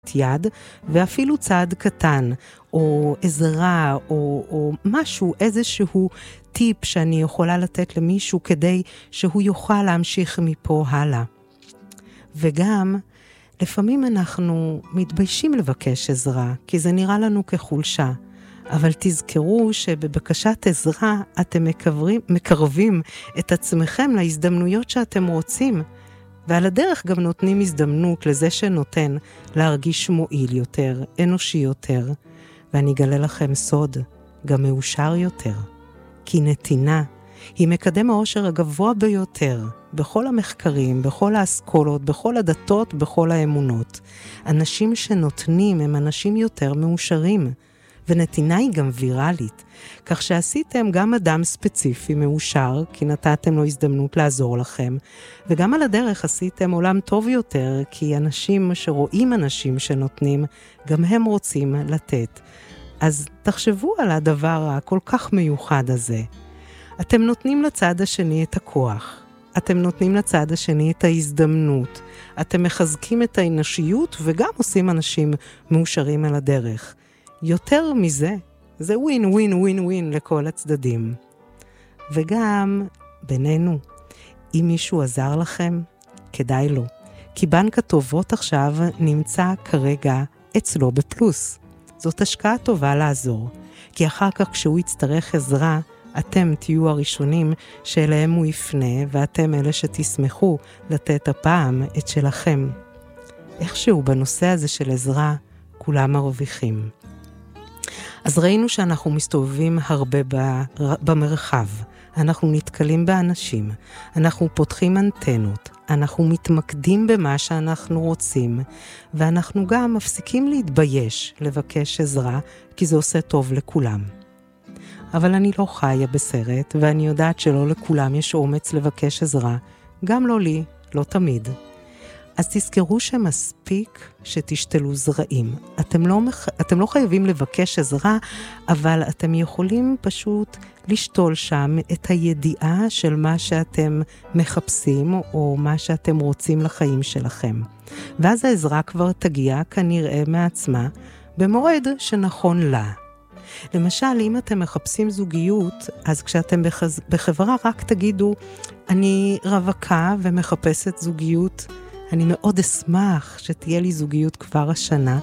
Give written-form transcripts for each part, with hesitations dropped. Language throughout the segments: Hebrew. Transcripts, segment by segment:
יד, ואפילו צעד קטן, או עזרה, או משהו, איזשהו טיפ שאני יכולה לתת למישהו כדי שהוא יוכל להמשיך מפה הלאה. וגם, לפעמים אנחנו מתביישים לבקש עזרה, כי זה נראה לנו כחולשה. אבל תזכרו שבבקשת עזרה אתם מקרבים את עצמכם להזדמנויות שאתם רוצים, ועל הדרך גם נותנים הזדמנות לזה שנותן להרגיש מועיל יותר, אנושי יותר, ואני אגלה לכם סוד, גם מאושר יותר, כי נתינה היא מקדם האושר הגבוה ביותר, בכל המחקרים, בכל האסכולות, בכל הדתות, בכל האמונות. אנשים שנותנים הם אנשים יותר מאושרים, ונתינה היא גם ויראלית, כך שעשיתם גם אדם ספציפי מאושר, כי נתתם לו הזדמנות לעזור לכם, וגם על הדרך עשיתם עולם טוב יותר, כי אנשים שרואים אנשים שנותנים, גם הם רוצים לתת. אז תחשבו על הדבר הכל כך מיוחד הזה. אתם נותנים לצד השני את הכוח, אתם נותנים לצד השני את ההזדמנות, אתם מחזקים את האנושיות וגם עושים אנשים מאושרים על הדרך. יותר מזה, זה ווין ווין ווין ווין לכל הצדדים. וגם בינינו, אם מישהו עזר לכם, כדאי לו. כי בנק הטובות עכשיו נמצא כרגע אצלו בפלוס. זאת השקעה טובה לעזור. כי אחר כך כשהוא יצטרך עזרה, אתם תהיו הראשונים שאליהם הוא יפנה, ואתם אלה שתשמחו לתת הפעם את שלכם. איכשהו בנושא הזה של עזרה, כולם מרוויחים. אז ראינו שאנחנו מסתובבים הרבה במרחב, אנחנו נתקלים באנשים, אנחנו פותחים אנטנות, אנחנו מתמקדים במה שאנחנו רוצים, ואנחנו גם מפסיקים להתבייש לבקש עזרה, כי זה עושה טוב לכולם. אבל אני לא חיה בסרט, ואני יודעת שלא לכולם יש אומץ לבקש עזרה, גם לא לי, לא תמיד. אז תזכרו שמספיק שתשתלו זרעים. אתם לא חייבים לבקש עזרה, אבל אתם יכולים פשוט לשתול שם את הידיעה של מה שאתם מחפשים, או מה שאתם רוצים לחיים שלכם. ואז העזרה כבר תגיע כנראה מעצמה, במועד שנכון לה. למשל, אם אתם מחפשים זוגיות, אז כשאתם בחברה רק תגידו, אני רווקה ומחפשת זוגיות, אני מאוד אשמח שתהיה לי זוגיות כבר השנה.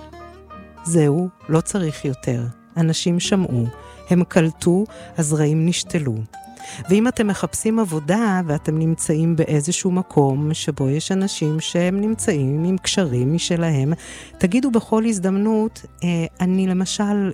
זהו, לא צריך יותר. אנשים שמעו, הם קלטו, הזרעים נשתלו. ואם אתם מחפשים עבודה ואתם נמצאים באיזשהו מקום שבו יש אנשים שהם נמצאים עם קשרים משלהם, תגידו בכל הזדמנות, אני למשל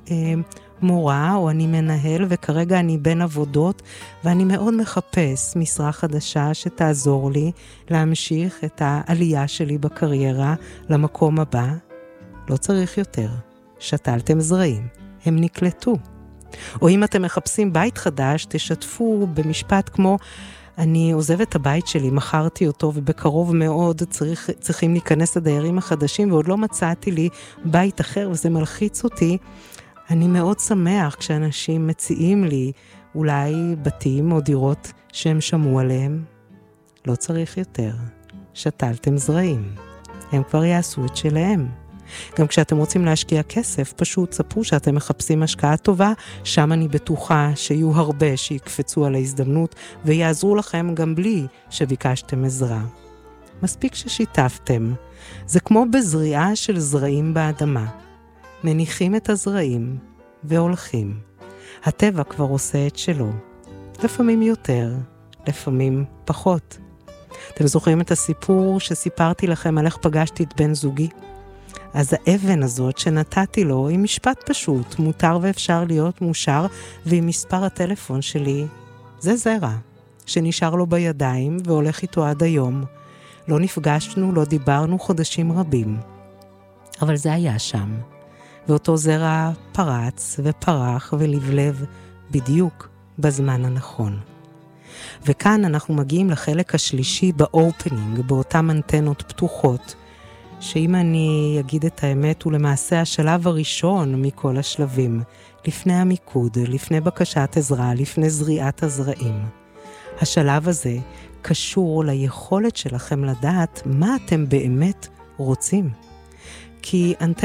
מורה או אני מנהל וכרגע אני בין עבודות ואני מאוד מחפש משרה חדשה שתעזור לי להמשיך את העלייה שלי בקריירה למקום הבא. לא צריך יותר. שתלתם זרעים. הם נקלטו. או אם אתם מחפשים בית חדש, תשתפו במשפט כמו, אני עוזב את הבית שלי, מכרתי אותו, ובקרוב מאוד צריכים להיכנס לדיירים החדשים, ועוד לא מצאתי לי בית אחר, וזה מלחיץ אותי. אני מאוד שמח כשאנשים מציעים לי אולי בתים או דירות שהם שמעו עליהם. לא צריך יותר. שתלתם זרעים. הם כבר יעשו את שלהם. גם כשאתם רוצים להשקיע כסף, פשוט ספרו שאתם מחפשים השקעה טובה, שם אני בטוחה שיהיו הרבה שיקפצו על ההזדמנות, ויעזרו לכם גם בלי שביקשתם עזרה. מספיק ששיתפתם. זה כמו בזריעה של זרעים באדמה. מניחים את הזרעים והולכים. הטבע כבר עושה את שלו. לפעמים יותר, לפעמים פחות. אתם זוכרים את הסיפור שסיפרתי לכם על איך פגשתי את בן זוגי? אז האבן הזאת שנתתי לו היא משפט פשוט, מותר ואפשר להיות מאושר, ועם מספר הטלפון שלי, זה זרע, שנשאר לו בידיים והולך איתו עד היום. לא נפגשנו, לא דיברנו חודשים רבים. אבל זה היה שם. ואותו זרע פרץ ופרח ולבלב בדיוק בזמן הנכון. וכאן אנחנו מגיעים לחלק השלישי באופנינג, באותן אנטנות פתוחות, שאם אני אגיד את האמת, הוא למעשה השלב הראשון מכל השלבים, לפני המיקוד, לפני בקשת עזרה, לפני זריעת הזרעים. השלב הזה קשור ליכולת שלכם לדעת מה אתם באמת רוצים. כי